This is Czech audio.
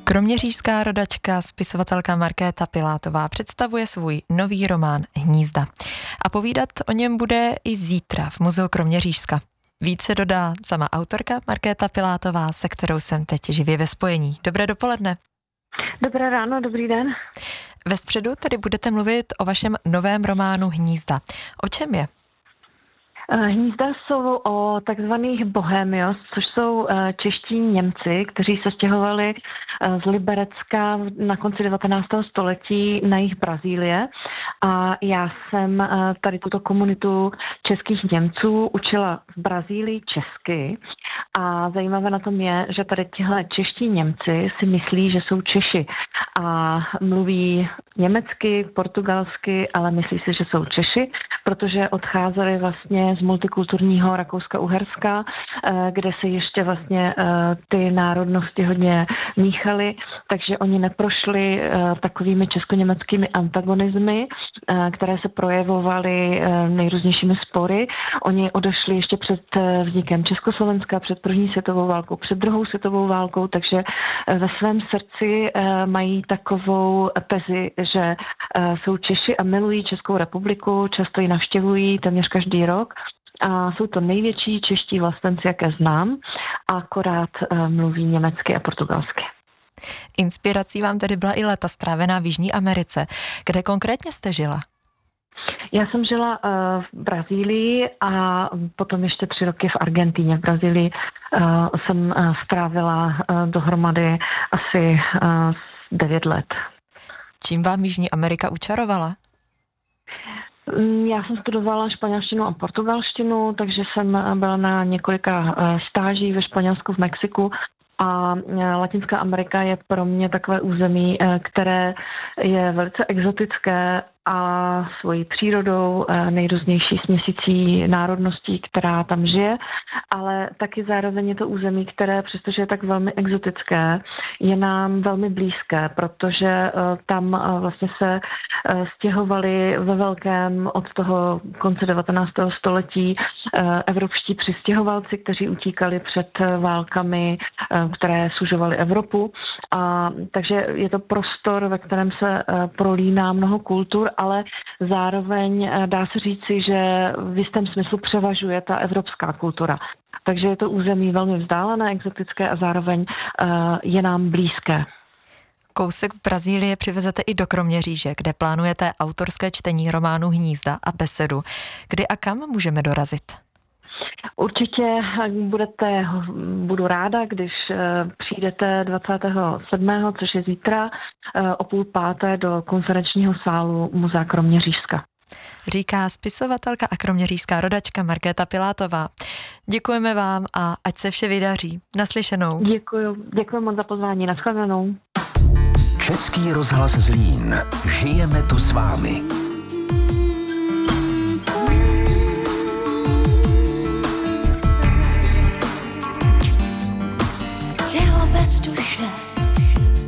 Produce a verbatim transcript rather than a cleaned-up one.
Kroměřížská rodačka, spisovatelka Markéta Pilátová představuje svůj nový román Hnízda. A povídat o něm bude i zítra v Muzeu Kroměřížska. Více dodá sama autorka Markéta Pilátová, se kterou jsem teď živě ve spojení. Dobré dopoledne. Dobré ráno, dobrý den. Ve středu tedy budete mluvit o vašem novém románu Hnízda. O čem je? Hnízda jsou o takzvaných bohemios, což jsou čeští Němci, kteří se stěhovali z Liberecka na konci devatenáctého století na jih Brazílie. A já jsem tady tuto komunitu českých Němců učila v Brazílii česky. A zajímavé na tom je, že tady tihle čeští Němci si myslí, že jsou Češi a mluví německy, portugalsky, ale myslí si, že jsou Češi, protože odcházeli vlastně z multikulturního Rakouska-Uherska, kde se ještě vlastně ty národnosti hodně míchaly, takže oni neprošli takovými česko-německými antagonizmy, které se projevovaly nejrůznějšími spory. Oni odešli ještě před vznikem Československa, před první světovou válkou, před druhou světovou válkou, takže ve svém srdci mají takovou tezi, že jsou Češi a milují Českou republiku, často ji navštěvují téměř každý rok. A jsou to největší čeští vlastenci, jaké znám, a akorát mluví německy a portugalsky. Inspirací vám tedy byla i léta strávená v Jižní Americe. Kde konkrétně jste žila? Já jsem žila uh, v Brazílii a potom ještě tři roky v Argentíně. V Brazílii uh, jsem uh, strávila uh, dohromady asi uh, devět let. Čím vám Jižní Amerika učarovala? Já jsem studovala španělštinu a portugalštinu, takže jsem byla na několika stáží ve Španělsku, v Mexiku. A Latinská Amerika je pro mě takové území, které je velice exotické a svojí přírodou, nejrůznější směsicí národností, která tam žije, ale taky zároveň je to území, které, přestože je tak velmi exotické, je nám velmi blízké, protože tam vlastně se stěhovali ve velkém od toho konce devatenáctého století evropští přistěhovalci, kteří utíkali před válkami, které sužovaly Evropu. A takže je to prostor, ve kterém se prolíná mnoho kultur, ale zároveň dá se říci, že v jistém smyslu převažuje ta evropská kultura. Takže je to území velmi vzdálené, exotické a zároveň je nám blízké. Kousek Brazílie přivezete i do Kroměříže, kde plánujete autorské čtení románu Hnízda a besedu. Kdy a kam můžeme dorazit? Určitě budete, budu ráda, když přijdete dvacátého sedmého, což je zítra, o půl páté do konferenčního sálu Muzea Kroměřížska. Říká spisovatelka a kroměřížská rodačka Markéta Pilátová. Děkujeme vám a ať se vše vydaří. Naslyšenou. Děkuji, děkuji moc za pozvání. Nashledanou. Český rozhlas Zlín. Žijeme tu s vámi.